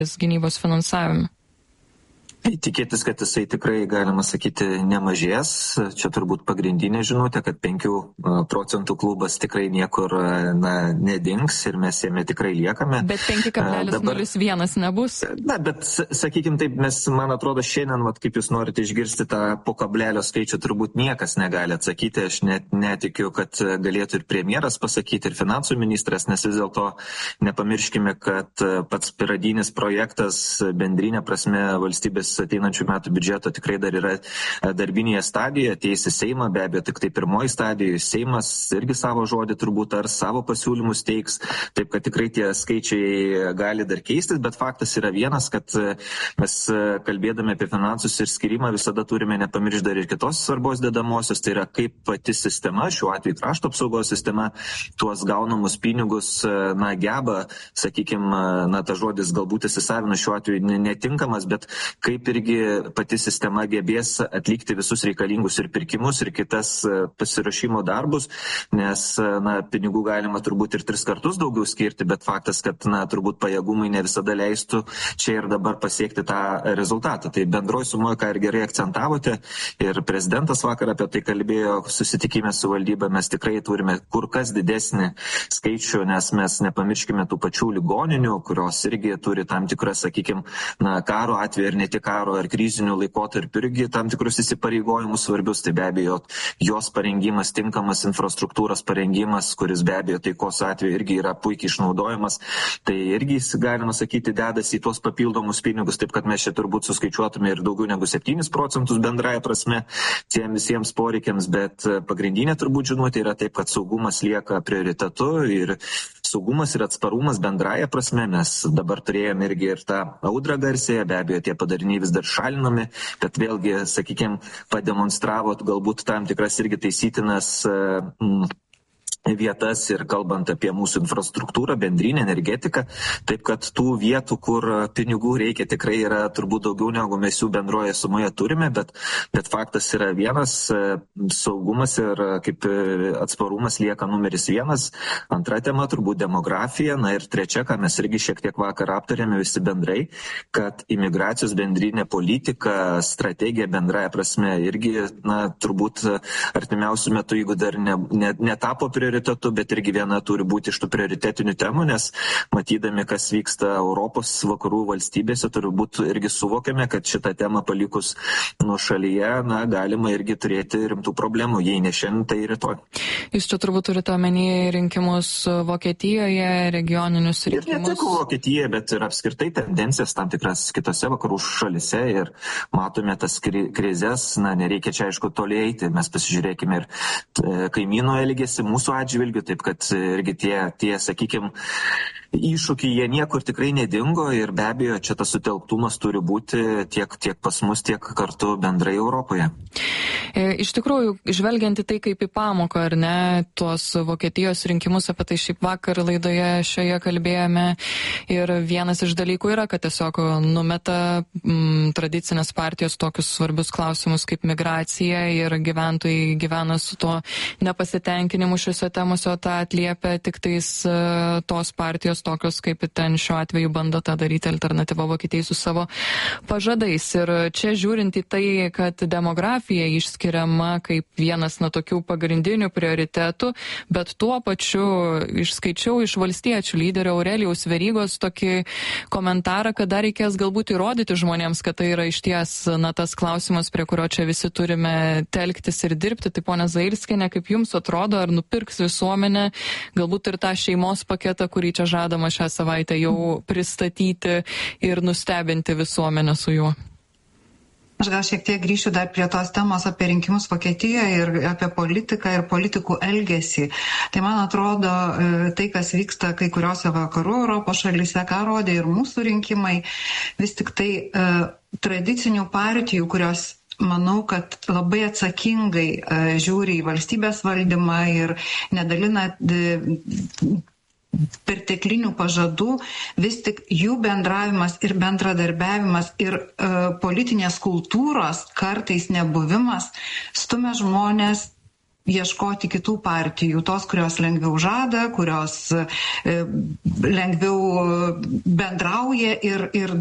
gynybos finansavime? Tikėtis, kad jisai tikrai, galima sakyti, nemažės. Čia turbūt pagrindinė žinutė, kad 5 procentų klubas tikrai niekur nedings ir mes jame tikrai liekame. Bet 5,01 nebus? Na, bet sakykim taip, man atrodo, šiandien, kaip jūs norite išgirsti tą po kablelio skaičių, turbūt niekas negali atsakyti. Aš netikiu, kad galėtų ir premjeras pasakyti, ir finansų ministras, nes vis dėlto nepamirškime, kad pats pradinis projektas bendrinė prasme valstybės ateinančių metų biudžeto tikrai dar yra darbinėje stadijoje, ateis į Seimą, be abejo, tik tai pirmoji stadijoje. Seimas irgi savo žodį turbūt ar savo pasiūlymus teiks, taip kad tikrai tie skaičiai gali dar keistis, bet faktas yra vienas, kad mes kalbėdami apie finansus ir skirimą visada turime nepamiršti dar ir kitos svarbos dedamosios, tai yra kaip pati sistema, šiuo atveju krašto apsaugos sistema, tuos gaunamus pinigus, geba, sakykime, ta žodis galbūt įsisavina šiuo atveju netinkamas, bet kaip irgi pati sistema gebės atlikti visus reikalingus ir pirkimus, ir kitas pasirašymo darbus, nes pinigų galima turbūt ir 3 kartus daugiau skirti, bet faktas, kad turbūt pajėgumai ne visada leistų čia ir dabar pasiekti tą rezultatą. Tai bendroji sumoje, ką ir gerai akcentavote, ir prezidentas vakar apie tai kalbėjo susitikime su valdyba, mes tikrai turime kur kas didesnį skaičių, nes mes nepamirškime tų pačių ligoninių, kurios irgi turi tam tikras, sakykime, karo atveju ir ne tik karo ar krizinių laikotarpių irgi tam tikrus įsipareigojimus svarbius, tai be abejo jos parengimas, tinkamas infrastruktūros parengimas, kuris be abejo taikos atveju irgi yra puikiai išnaudojamas, tai irgi galima sakyti dedasi į tuos papildomus pinigus, taip kad mes čia turbūt suskaičiuotume ir daugiau negu 7 procentus bendraja prasme tiem visiems poreikiams, bet pagrindinė turbūt žinutė yra taip, kad saugumas lieka prioritetu ir saugumas ir atsparumas bendraja prasme. Mes dabar turėjome irgi ir tą audrą garsėje, be abejo tie padariniai vis dar šalinami, bet vėlgi, sakykime, pademonstravot galbūt tam tikras irgi taisytinas vietas ir kalbant apie mūsų infrastruktūrą, bendrinę energetiką, taip kad tų vietų, kur pinigų reikia, tikrai yra turbūt daugiau negu mes jų bendroje sumoje turime, bet faktas yra vienas, saugumas ir kaip atsparumas lieka numeris 1, antra tema turbūt demografija, ir trečia, ką mes irgi šiek tiek vakar aptarėme visi bendrai, kad imigracijos bendrinė politika, strategija bendraja prasme irgi, turbūt artimiausių metų, jeigu dar netapo prioritetu, bet irgi viena turi būti iš tų prioritetinių temų, nes matydami, kas vyksta Europos vakarų valstybėse, turbūt irgi suvokiame, kad šitą temą palikus nuo šalyje, galima irgi turėti rimtų problemų, jei ne šiandien, tai rytoj. Jūs čia turbūt turite omeny rinkimus Vokietijoje, regioninius rinkimus. Ir ne tik Vokietijoje, bet ir apskritai tendencijas tam tikras kitose vakarų šalise ir matome tas krizės, nereikia čia aišku toliai eiti, mes pasižiūrėkime ir kaimynų elgesį mūsų atžvilgių, taip kad irgi tie sakykime, iššūkiai jie niekur tikrai nedingo ir be abejo čia tas sutelktumas turi būti tiek pas mus, tiek kartu bendrai Europoje. Iš tikrųjų, žvelgiant į tai kaip į pamoką, ar ne, tuos Vokietijos rinkimus, apie tai šiaip vakar laidoje šioje kalbėjome ir vienas iš dalykų yra, kad tiesiog numeta tradicinės partijos tokius svarbius klausimus kaip migracija ir gyventojai gyvena su to nepasitenkinimu šiuose temose, o tą atliepia tik tais tos partijos tokios, kaip ten šiuo atveju bando tą daryti alternatyva Vokietijai su savo pažadais. Ir čia žiūrint į tai, kad demografija išskiriama kaip vienas tokių pagrindinių prioritetų, bet tuo pačiu išskaičiau iš valstiečių lyderio Aurelijaus Verygos tokį komentarą, kad dar reikės galbūt įrodyti žmonėms, kad tai yra išties tas klausimas, prie kurio čia visi turime telktis ir dirbti. Tai ponia Zailskienė, kaip jums atrodo, ar nupirks visuomenė galbūt ir tą šeimos paketą, kurį čia žadama šią savaitę jau pristatyti ir nustebinti visuomenę su juo? Aš gal šiek tiek grįšiu dar prie tos temos apie rinkimus Vokietijoje ir apie politiką ir politikų elgesį. Tai man atrodo, tai, kas vyksta kai kuriuose vakarų Europos šalyse, ką rodė ir mūsų rinkimai, vis tik tai tradicinių partijų, kurios manau, kad labai atsakingai žiūri į valstybės valdymą ir nedalina perteklinių pažadų, vis tik jų bendravimas ir bendradarbiavimas ir politinės kultūros kartais nebuvimas stumia žmonės ieškoti kitų partijų, tos, kurios lengviau žada, kurios lengviau bendrauja ir